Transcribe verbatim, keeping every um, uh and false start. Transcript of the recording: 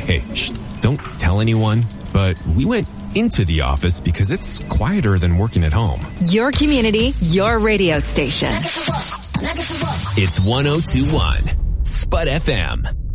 Hey, shh, don't tell anyone, but we went into the office because it's quieter than working at home. Your community, your radio station. It's one oh two point one Spud F M.